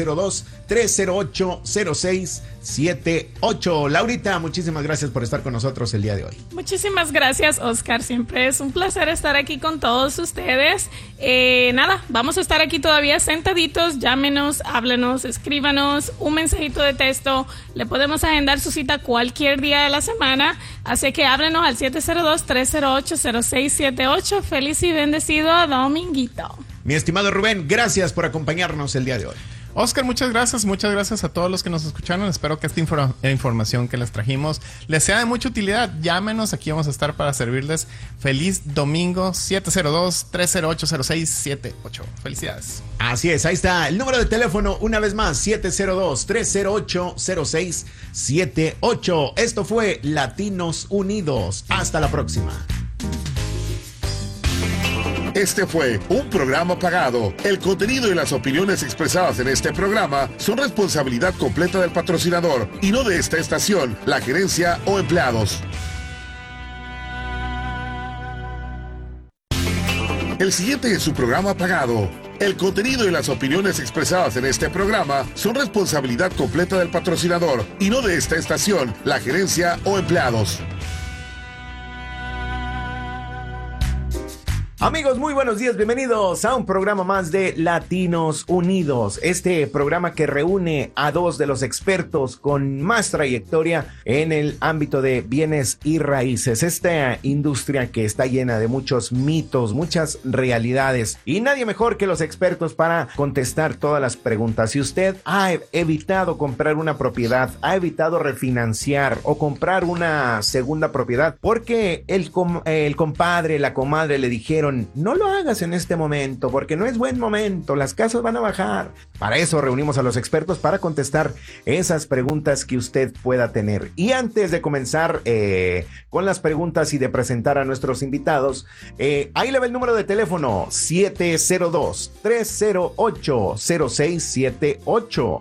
702-308-0678. Laurita, muchísimas gracias por estar con nosotros el día de hoy. Muchísimas gracias, Oscar. Siempre es un placer estar aquí con todos ustedes. Nada, vamos a estar aquí todavía sentaditos. Llámenos, háblenos, escríbanos un mensajito de texto. Le podemos agendar su cita cualquier día de la semana. Así que háblenos al 702-308-0678. Feliz y bendecido dominguito. Mi estimado Rubén, gracias por acompañarnos el día de hoy. Oscar, muchas gracias a todos los que nos escucharon. Espero que esta información que les trajimos les sea de mucha utilidad. Llámenos, aquí vamos a estar para servirles. Feliz domingo, 702-308-0678. Felicidades. Así es, ahí está el número de teléfono una vez más, 702-308-0678. Esto fue Latinos Unidos. Hasta la próxima. Este fue un programa pagado. El contenido y las opiniones expresadas en este programa son responsabilidad completa del patrocinador y no de esta estación, la gerencia o empleados. El siguiente es su programa pagado. El contenido y las opiniones expresadas en este programa son responsabilidad completa del patrocinador y no de esta estación, la gerencia o empleados. Amigos, muy buenos días, bienvenidos a un programa más de Latinos Unidos, este programa que reúne a dos de los expertos con más trayectoria en el ámbito de bienes y raíces, esta industria que está llena de muchos mitos, muchas realidades y nadie mejor que los expertos para contestar todas las preguntas. Si usted ha evitado comprar una propiedad, ha evitado refinanciar o comprar una segunda propiedad porque el compadre, la comadre le dijeron no lo hagas en este momento porque no es buen momento, las casas van a bajar. Para eso reunimos a los expertos para contestar esas preguntas que usted pueda tener. Y antes de comenzar con las preguntas y de presentar a nuestros invitados, ahí le va el número de teléfono 702-308-0678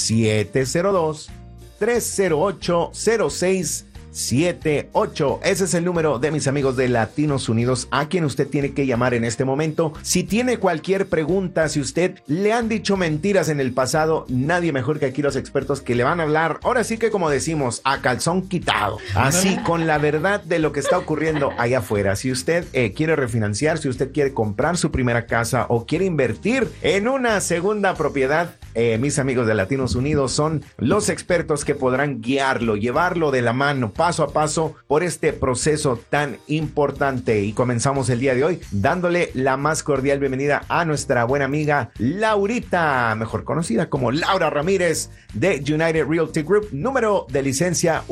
702-308-0678. Ese es el número de mis amigos de Latinos Unidos a quien usted tiene que llamar en este momento. Si tiene cualquier pregunta, si usted le han dicho mentiras en el pasado, nadie mejor que aquí los expertos que le van a hablar, ahora sí que como decimos, a calzón quitado, así con la verdad de lo que está ocurriendo allá afuera. Si usted quiere refinanciar, si usted quiere comprar su primera casa o quiere invertir en una segunda propiedad, mis amigos de Latinos Unidos son los expertos que podrán guiarlo, llevarlo de la mano paso a paso por este proceso tan importante. Y comenzamos el día de hoy dándole la más cordial bienvenida a nuestra buena amiga Laurita, mejor conocida como Laura Ramírez de United Realty Group, número de licencia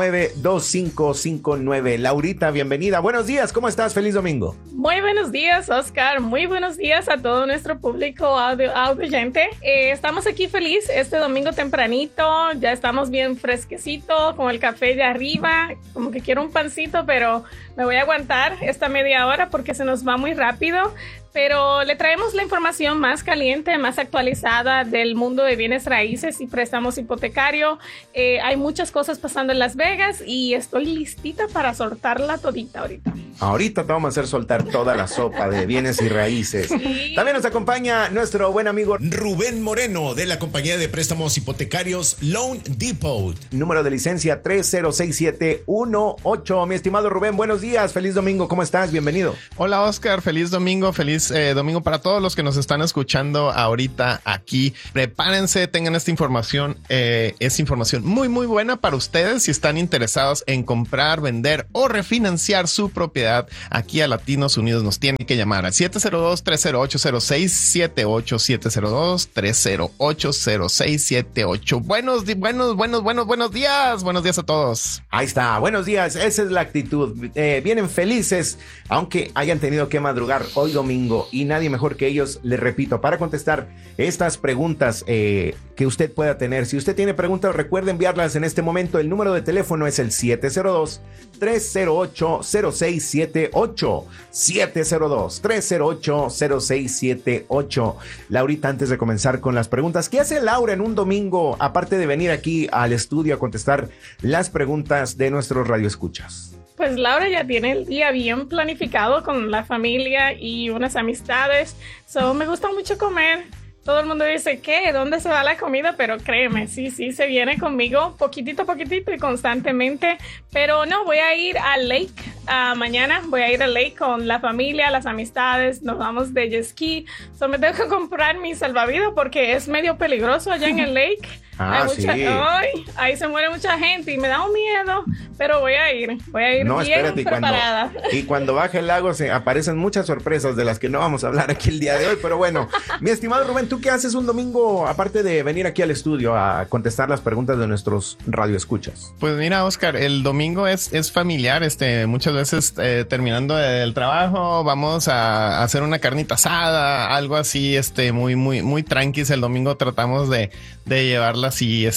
192559. Laurita, bienvenida. Buenos días, ¿cómo estás? Feliz domingo. Muy buenos días, Oscar. Muy buenos días a todo nuestro público audioyente. Estamos aquí feliz este domingo tempranito. Ya estamos bien fresquecitos con el café de arriba. Como que quiero un pancito, pero me voy a aguantar esta media hora porque se nos va muy rápido. Pero le traemos la información más caliente, más actualizada del mundo de bienes raíces y préstamos hipotecarios. Hay muchas cosas pasando en Las Vegas y estoy listita para soltarla todita ahorita. Ahorita te vamos a hacer soltar toda la sopa de bienes y raíces. Sí. También nos acompaña nuestro buen amigo Rubén Moreno de la compañía de préstamos hipotecarios Loan Depot. Número de licencia 306718. Mi estimado Rubén, buenos días. Feliz domingo. ¿Cómo estás? Bienvenido. Hola, Oscar. Feliz domingo. Feliz domingo para todos los que nos están escuchando ahorita aquí. Prepárense, tengan esta información. Es información muy, muy buena para ustedes si están interesados en comprar, vender o refinanciar su propiedad. Aquí a Latinos Unidos nos tienen que llamar al 702-308-0678, 702-308-0678. Buenos días. Buenos días a todos. Ahí está, buenos días. Esa es la actitud. Vienen felices, aunque hayan tenido que madrugar hoy domingo, y nadie mejor que ellos, les repito, para contestar estas preguntas que usted pueda tener. Si usted tiene preguntas, recuerde enviarlas en este momento. El número de teléfono es el 702-308-0678. 702-308-0678. Laurita, antes de comenzar con las preguntas, ¿qué hace Laura en un domingo, aparte de venir aquí al estudio a contestar las preguntas de nuestros radioescuchas? Pues Laura ya tiene el día bien planificado con la familia y unas amistades. Me gusta mucho comer. Todo el mundo dice, ¿qué? ¿Dónde se va la comida? Pero créeme, sí, se viene conmigo poquitito a poquitito y constantemente. Pero no, voy a ir al lake mañana. Voy a ir al lake con la familia, las amistades. Nos vamos de jet ski. Me tengo que comprar mi salvavidas porque es medio peligroso allá en el lake. Sí. Ahí se muere mucha gente y me da un miedo, pero voy a ir no, bien espérate, preparada. Y cuando baje el lago se aparecen muchas sorpresas de las que no vamos a hablar aquí el día de hoy, pero bueno, mi estimado Rubén, ¿tú qué haces un domingo aparte de venir aquí al estudio a contestar las preguntas de nuestros radioescuchas? Pues mira, Oscar, el domingo es familiar, muchas veces terminando el trabajo vamos a hacer una carnita asada, algo así, muy tranquis. El domingo tratamos de llevarla así,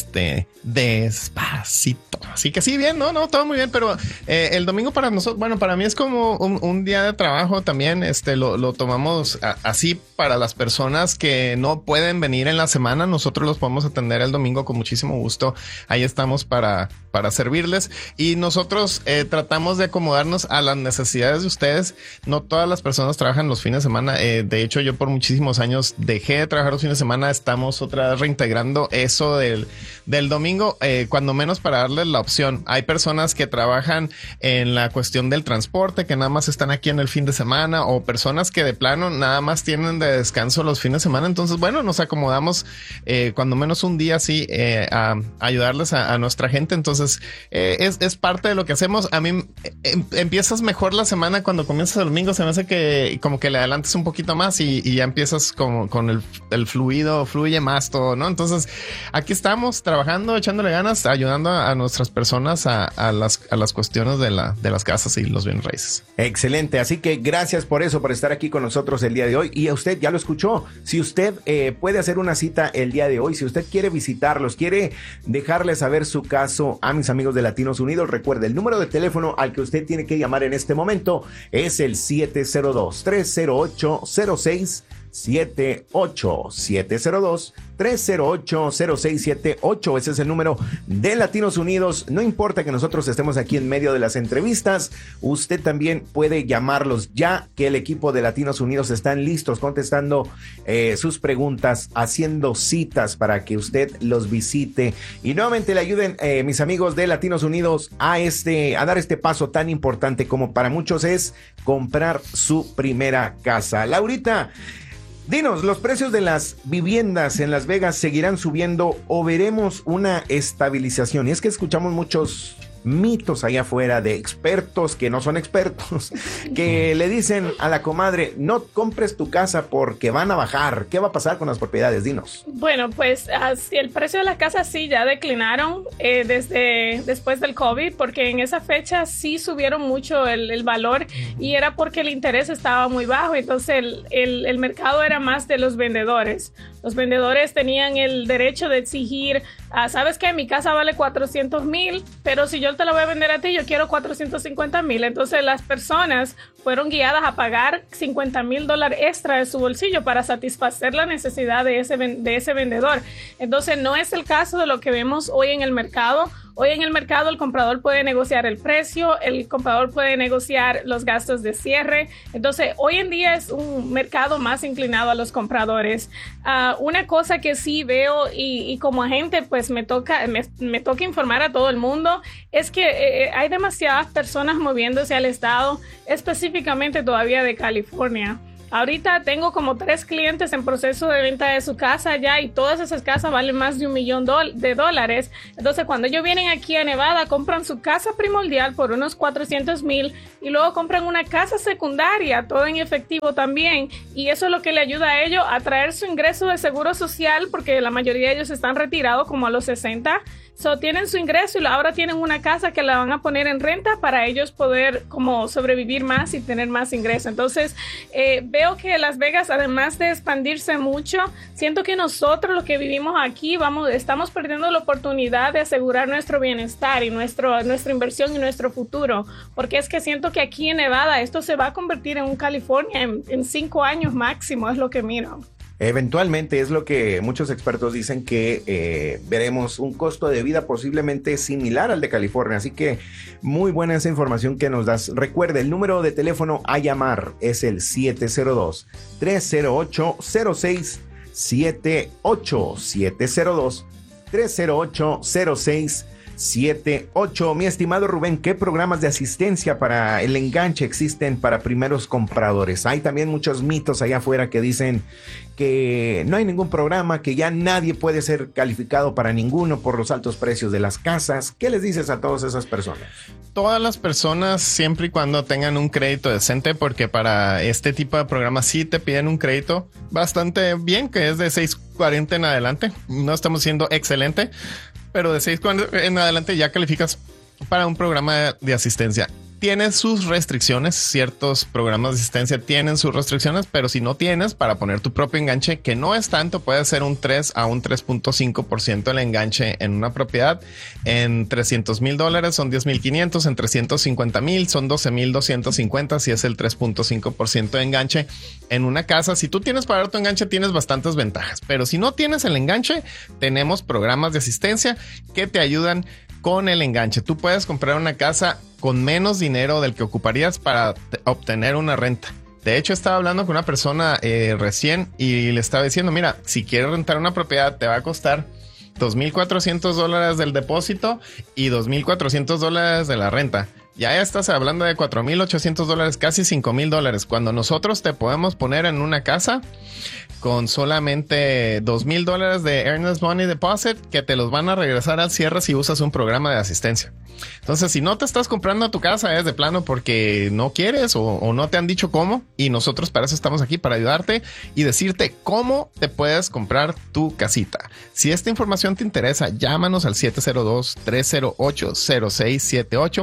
despacito. Así que sí, bien, no, todo muy bien, pero el domingo para nosotros, bueno, para mí es como un día de trabajo también, lo tomamos así para las personas que no pueden venir en la semana. Nosotros los podemos atender el domingo con muchísimo gusto. Ahí estamos para servirles y nosotros tratamos de acomodarnos a las necesidades de ustedes. No todas las personas trabajan los fines de semana. De hecho, yo por muchísimos años dejé de trabajar los fines de semana. Estamos otra vez reintegrando eso del domingo, cuando menos para darles la opción. Hay personas que trabajan en la cuestión del transporte, que nada más están aquí en el fin de semana, o personas que de plano nada más tienen de descanso los fines de semana. Entonces, bueno, nos acomodamos cuando menos un día así a ayudarles a nuestra gente. Entonces, es parte de lo que hacemos. A mí empiezas mejor la semana cuando comienzas el domingo. Se me hace que como que le adelantes un poquito más y ya empiezas con el fluido, fluye más todo, ¿no? Entonces, aquí estamos trabajando, echándole ganas, ayudando a nuestras personas a las cuestiones de las casas y los bienes raíces. Excelente, así que gracias por eso, por estar aquí con nosotros el día de hoy. Y a usted ya lo escuchó, si usted puede hacer una cita el día de hoy, si usted quiere visitarlos, quiere dejarle saber su caso a mis amigos de Latinos Unidos, recuerde, el número de teléfono al que usted tiene que llamar en este momento es el 702-308-0678, 702-308-0678. Ese es el número de Latinos Unidos. No importa que nosotros estemos aquí en medio de las entrevistas, usted también puede llamarlos, ya que el equipo de Latinos Unidos están listos contestando sus preguntas, haciendo citas para que usted los visite y nuevamente le ayuden, mis amigos de Latinos Unidos, a dar este paso tan importante como para muchos es comprar su primera casa. Laurita, dinos, ¿los precios de las viviendas en Las Vegas seguirán subiendo o veremos una estabilización? Y es que escuchamos muchos mitos allá afuera de expertos que no son expertos, que le dicen a la comadre, no compres tu casa porque van a bajar. ¿Qué va a pasar con las propiedades? Dinos. Bueno, pues si el precio de las casas sí ya declinaron desde después del COVID, porque en esa fecha sí subieron mucho el valor y era porque el interés estaba muy bajo. Entonces el mercado era más de los vendedores. Los vendedores tenían el derecho de exigir, ¿sabes qué? Mi casa vale 400,000, pero si yo te la voy a vender a ti, yo quiero 450,000. Entonces las personas fueron guiadas a pagar $50,000 extra de su bolsillo para satisfacer la necesidad de ese vendedor. Entonces no es el caso de lo que vemos hoy en el mercado. Hoy en el mercado el comprador puede negociar el precio, el comprador puede negociar los gastos de cierre. Entonces hoy en día es un mercado más inclinado a los compradores. Una cosa que sí veo y como agente pues me toca informar a todo el mundo es que hay demasiadas personas moviéndose al estado, específicamente todavía de California. Ahorita tengo como 3 clientes en proceso de venta de su casa ya y todas esas casas valen más de $1 millón de dólares. Entonces cuando ellos vienen aquí a Nevada compran su casa primordial por unos 400,000 y luego compran una casa secundaria, todo en efectivo también, y eso es lo que le ayuda a ellos a traer su ingreso de seguro social, porque la mayoría de ellos están retirados como a los 60. Tienen su ingreso y ahora tienen una casa que la van a poner en renta para ellos poder como sobrevivir más y tener más ingreso. Entonces veo que Las Vegas, además de expandirse mucho, siento que nosotros los que vivimos aquí estamos perdiendo la oportunidad de asegurar nuestro bienestar y nuestra inversión y nuestro futuro, porque es que siento que aquí en Nevada esto se va a convertir en un California en 5 años máximo, es lo que miro. Eventualmente es lo que muchos expertos dicen que veremos un costo de vida posiblemente similar al de California. Así que muy buena esa información que nos das. Recuerde, el número de teléfono a llamar es el 702-308-0678. 702-308-0678. Mi estimado Rubén, ¿qué programas de asistencia para el enganche existen para primeros compradores? Hay también muchos mitos allá afuera que dicen que no hay ningún programa, que ya nadie puede ser calificado para ninguno por los altos precios de las casas. ¿Qué les dices a todas esas personas? Todas las personas, siempre y cuando tengan un crédito decente, porque para este tipo de programas sí te piden un crédito bastante bien, que es de 640 en adelante. No estamos siendo excelente, pero de 640 en adelante ya calificas para un programa de asistencia. Tiene sus restricciones, ciertos programas de asistencia tienen sus restricciones, pero si no tienes, para poner tu propio enganche, que no es tanto, puede ser un 3 a un 3.5% el enganche en una propiedad. En $300,000 son 10,500, en 350,000 son 12,250, si es el 3.5% de enganche en una casa. Si tú tienes para dar tu enganche, tienes bastantes ventajas, pero si no tienes el enganche, tenemos programas de asistencia que te ayudan con el enganche. Tú puedes comprar una casa con menos dinero del que ocuparías para obtener una renta. De hecho, estaba hablando con una persona recién y le estaba diciendo, mira, si quieres rentar una propiedad te va a costar $2,400 del depósito y $2,400 de la renta. Ya estás hablando de $4,800, casi $5,000. Cuando nosotros te podemos poner en una casa con solamente $2,000 de Earnest Money Deposit, que te los van a regresar al cierre si usas un programa de asistencia. Entonces, si no te estás comprando tu casa, es de plano porque no quieres o no te han dicho cómo, y nosotros para eso estamos aquí, para ayudarte y decirte cómo te puedes comprar tu casita. Si esta información te interesa, llámanos al 702-308-0678.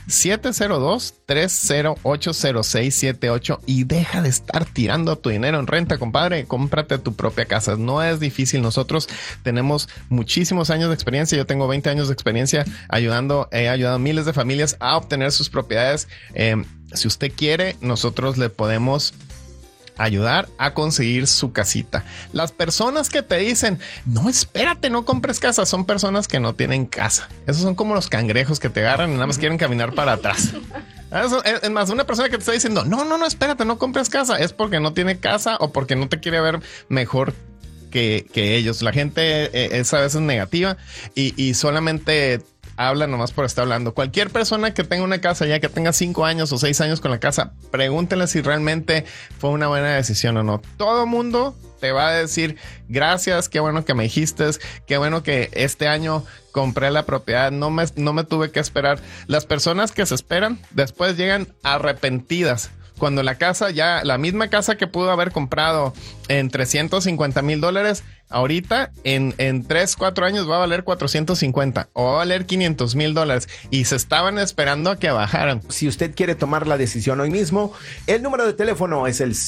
702-308-0678 y deja de estar tirando tu dinero en renta, compadre. Cómprate tu propia casa. No es difícil. Nosotros tenemos muchísimos años de experiencia. Yo tengo 20 años de experiencia he ayudado a miles de familias a obtener sus propiedades. Si usted quiere, nosotros le podemos ayudar a conseguir su casita. Las personas que te dicen, no, espérate, no compres casa, son personas que no tienen casa. Esos son como los cangrejos que te agarran y nada más quieren caminar para atrás. Es más, una persona que te está diciendo, no, espérate, no compres casa, es porque no tiene casa o porque no te quiere ver mejor que ellos. La gente es a veces negativa y solamente habla nomás por estar hablando. Cualquier persona que tenga una casa, ya que tenga 5 años o 6 años con la casa, pregúntenle si realmente fue una buena decisión o no. Todo mundo te va a decir gracias, qué bueno que me dijiste, qué bueno que este año compré la propiedad, no me tuve que esperar. Las personas que se esperan después llegan arrepentidas. Cuando la misma casa que pudo haber comprado en $350,000, ahorita en 3-4 años va a valer 450 o va a valer $500,000 y se estaban esperando a que bajaran. Si usted quiere tomar la decisión hoy mismo, el número de teléfono es el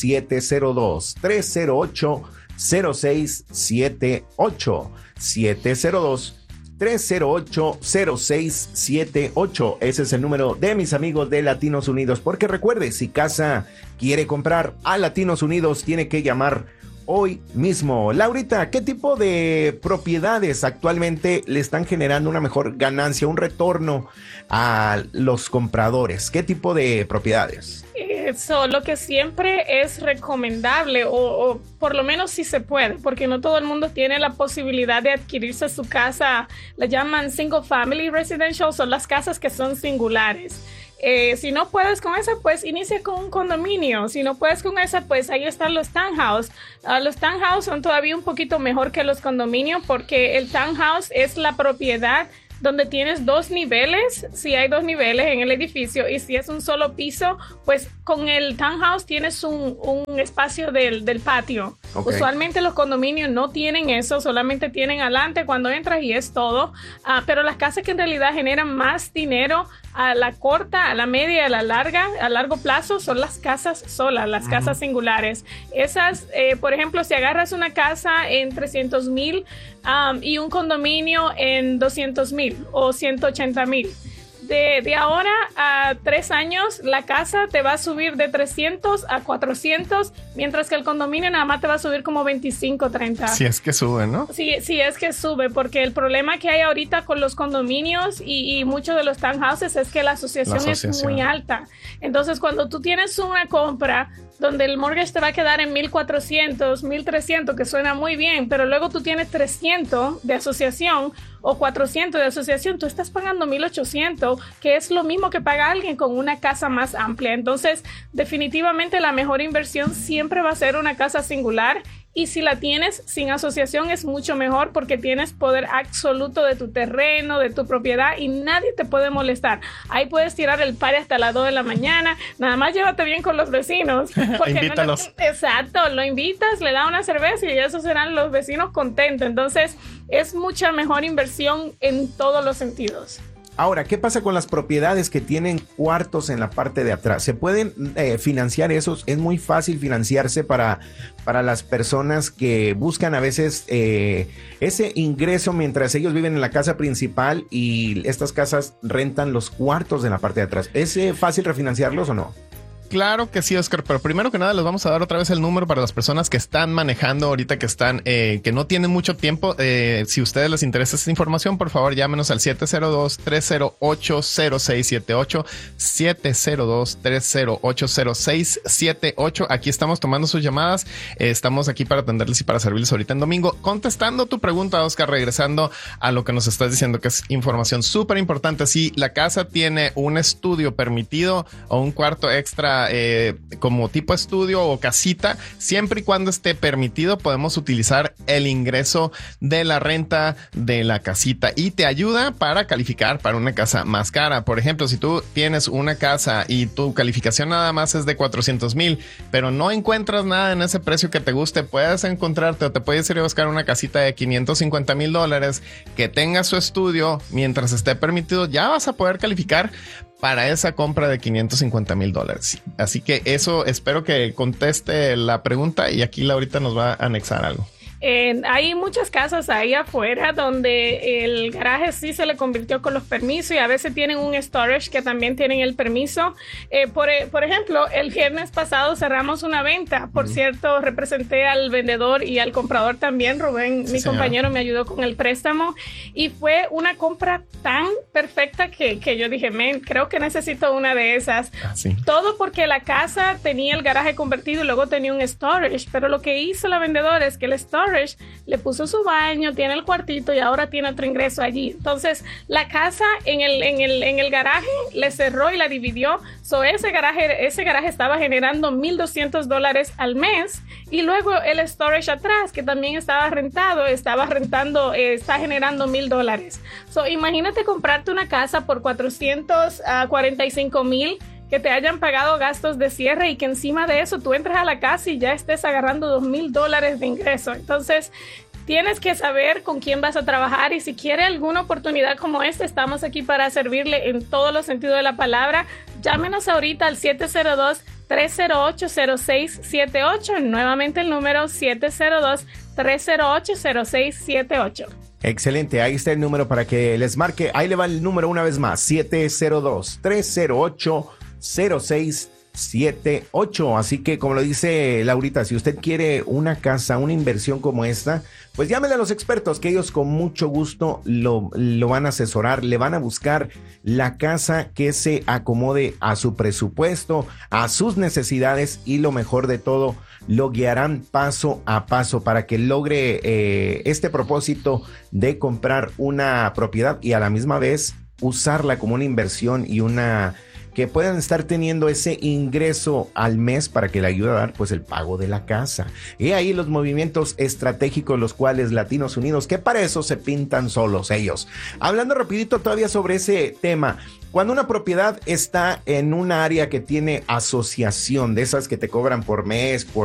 702-308-0678. 702-308-0678. Ese es el número de mis amigos de Latinos Unidos. Porque recuerde, si casa quiere comprar a Latinos Unidos, tiene que llamar hoy mismo. Laurita, ¿qué tipo de propiedades actualmente le están generando una mejor ganancia, un retorno a los compradores? ¿Qué tipo de propiedades? Eso, lo que siempre es recomendable, o por lo menos si se puede, porque no todo el mundo tiene la posibilidad de adquirirse su casa, le llaman single family residential, son las casas que son singulares. Si no puedes con esa, pues inicia con un condominio. Si no puedes con esa, pues ahí están los townhouse. Los townhouse son todavía un poquito mejor que los condominios, porque el townhouse es la propiedad donde tienes 2 niveles, si hay 2 niveles en el edificio, y si es un solo piso, pues con el townhouse tienes un espacio del patio. Okay. Usualmente los condominios no tienen eso, solamente tienen adelante cuando entras y es todo. Pero las casas que en realidad generan más dinero a la corta, a la media, a la larga, a largo plazo, son las casas solas, las casas singulares. Esas, por ejemplo, si agarras una casa en 300,000 y un condominio en 200,000 o 180,000, de ahora a 3 años la casa te va a subir de 300 a 400, mientras que el condominio nada más te va a subir como 25, 30. Si es que sube, ¿no? Sí, es que sube, porque el problema que hay ahorita con los condominios y muchos de los townhouses es que la asociación es muy alta. Entonces, cuando tú tienes una compra donde el mortgage te va a quedar en 1,400, 1,300, que suena muy bien, pero luego tú tienes 300 de asociación o 400 de asociación, tú estás pagando 1,800, que es lo mismo que paga alguien con una casa más amplia. Entonces, definitivamente la mejor inversión siempre va a ser una casa singular. Y si la tienes sin asociación es mucho mejor, porque tienes poder absoluto de tu terreno, de tu propiedad, y nadie te puede molestar. Ahí puedes tirar el party hasta las 2 de la mañana. Nada más llévate bien con los vecinos. Invítalos. Exacto, lo invitas, le das una cerveza y esos serán los vecinos contentos. Entonces es mucha mejor inversión en todos los sentidos. Ahora, ¿qué pasa con las propiedades que tienen cuartos en la parte de atrás? ¿Se pueden financiar esos? Es muy fácil financiarse para las personas que buscan a veces ese ingreso mientras ellos viven en la casa principal y estas casas rentan los cuartos de la parte de atrás. ¿Es fácil refinanciarlos o no? Claro que sí, Oscar, pero primero que nada les vamos a dar otra vez el número para las personas que están manejando ahorita, que están, que no tienen mucho tiempo. Si a ustedes les interesa esta información, por favor, llámenos al 702-308-0678, 702-308-0678. Aquí estamos tomando sus llamadas. Estamos aquí para atenderles y para servirles ahorita en domingo. Contestando tu pregunta, Oscar, regresando a lo que nos estás diciendo, que es información súper importante. Si la casa tiene un estudio permitido o un cuarto extra, como tipo estudio o casita, siempre y cuando esté permitido, podemos utilizar el ingreso de la renta de la casita y te ayuda para calificar para una casa más cara. Por ejemplo, si tú tienes una casa y tu calificación nada más es de 400,000, pero no encuentras nada en ese precio que te guste, puedes encontrarte o te puedes ir a buscar una casita de $550,000 que tenga su estudio mientras esté permitido. Ya vas a poder calificar para esa compra de $550,000. Así que eso, espero que conteste la pregunta, y aquí Laurita nos va a anexar algo. Hay muchas casas ahí afuera donde el garaje sí se le convirtió con los permisos, y a veces tienen un storage que también tienen el permiso. Por ejemplo, el viernes pasado cerramos una venta. Por cierto, representé al vendedor y al comprador también. Rubén, mi compañero, me ayudó con el préstamo, y fue una compra tan perfecta que yo dije, creo que necesito una de esas. Sí. Todo porque la casa tenía el garaje convertido y luego tenía un storage, pero lo que hizo la vendedora es que el storage storage, le puso su baño, tiene el cuartito y ahora tiene otro ingreso allí. Entonces, la casa en el garaje le cerró y la dividió. So, ese garaje estaba generando $1,200 al mes, y luego el storage atrás, que también está generando $1,000. So, imagínate comprarte una casa por $445,000, que te hayan pagado gastos de cierre y que encima de eso tú entres a la casa y ya estés agarrando $2,000 de ingreso. Entonces, tienes que saber con quién vas a trabajar, y si quiere alguna oportunidad como esta, estamos aquí para servirle en todos los sentidos de la palabra. Llámenos ahorita al 702-308-0678. Nuevamente el número 702-308-0678. Excelente, ahí está el número para que les marque. Ahí le va el número una vez más, 702-308-0678. Así que, como lo dice Laurita, si usted quiere una casa, una inversión como esta, pues llámele a los expertos, que ellos con mucho gusto lo van a asesorar, le van a buscar la casa que se acomode a su presupuesto, a sus necesidades, y lo mejor de todo, lo guiarán paso a paso para que logre este propósito de comprar una propiedad y a la misma vez usarla como una inversión y que puedan estar teniendo ese ingreso al mes para que le ayude a dar pues el pago de la casa. Y ahí los movimientos estratégicos, los cuales Latinos Unidos, que para eso se pintan solos ellos. Hablando rapidito todavía sobre ese tema, cuando una propiedad está en un área que tiene asociación, de esas que te cobran por mes, por